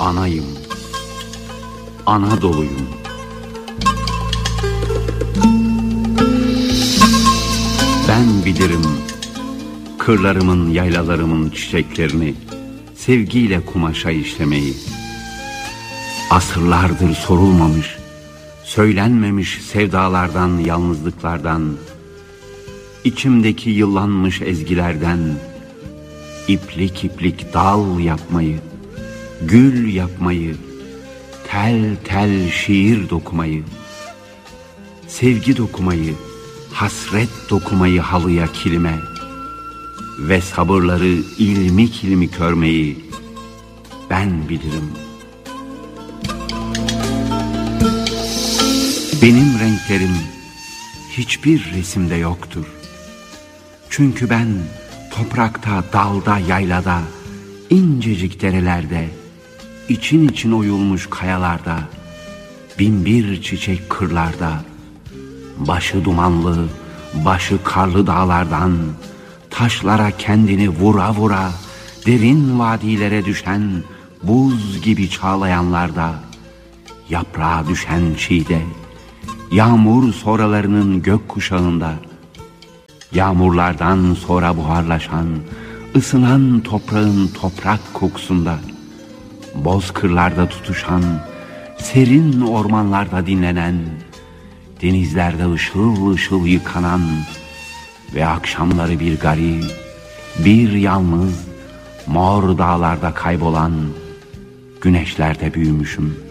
anayım, Anadolu'yum. Ben bilirim kırlarımın, yaylalarımın çiçeklerini sevgiyle kumaşa işlemeyi. Asırlardır sorulmamış, söylenmemiş sevdalardan, yalnızlıklardan, içimdeki yıllanmış ezgilerden, iplik iplik dal yapmayı, gül yapmayı, tel tel şiir dokumayı, sevgi dokumayı, hasret dokumayı halıya, kilime ve sabırları ilmik ilmik örmeyi ben bilirim. Benim renklerim hiçbir resimde yoktur. Çünkü ben toprakta, dalda, yaylada, incecik derelerde, için için oyulmuş kayalarda, binbir çiçek kırlarda, başı dumanlı, başı karlı dağlardan, taşlara kendini vura vura, derin vadilere düşen buz gibi çağlayanlarda, yaprağa düşen çiğde, yağmur sonralarının gökkuşağında, yağmurlardan sonra buharlaşan, ısınan toprağın toprak kokusunda, bozkırlarda tutuşan, serin ormanlarda dinlenen, denizlerde ışıl ışıl yıkanan ve akşamları bir garip, bir yalnız, mor dağlarda kaybolan güneşlerde büyümüşüm.